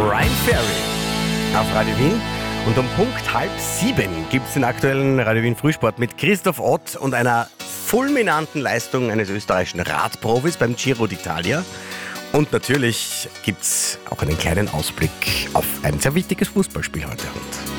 Brian Ferry auf Radio Wien. Und um Punkt 6:30 gibt es den aktuellen Radio Wien Frühsport mit Christoph Ott und einer fulminanten Leistung eines österreichischen Radprofis beim Giro d'Italia. Und natürlich gibt es auch einen kleinen Ausblick auf ein sehr wichtiges Fußballspiel heute Abend.